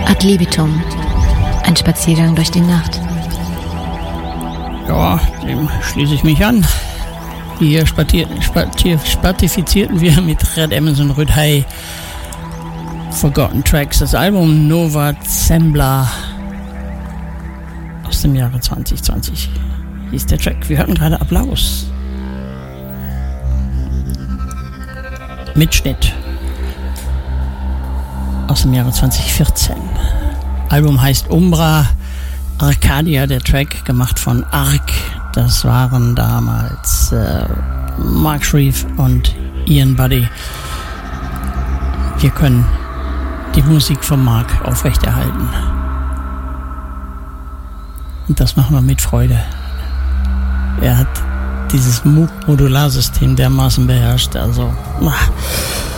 Ad libitum. Ein Spaziergang durch die Nacht. Ja, dem schließe ich mich an. Hier spatifizierten wir mit Red Emerson Rüdhey Forgotten Tracks, das Album Nova Zembla aus dem Jahre 2020 hieß der Track. Wir hörten gerade Applaus. Mitschnitt aus dem Jahre 2014. Album heißt Umbra Arcadia, der Track gemacht von Ark. Das waren damals Mark Shreve und Ian Buddy. Wir können die Musik von Mark aufrechterhalten. Und das machen wir mit Freude. Er hat dieses Modularsystem dermaßen beherrscht. Also,